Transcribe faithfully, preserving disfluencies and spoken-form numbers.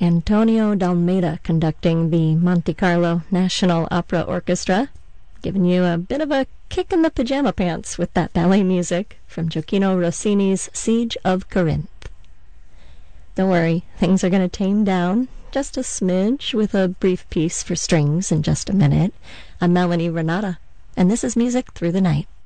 Antonio Dalmeida conducting the Monte Carlo National Opera Orchestra, giving you a bit of a kick in the pajama pants with that ballet music from Gioacchino Rossini's Siege of Corinth. Don't worry, things are going to tame down just a smidge with a brief piece for strings in just a minute. I'm Melanie Renata, and this is Music Through the Night.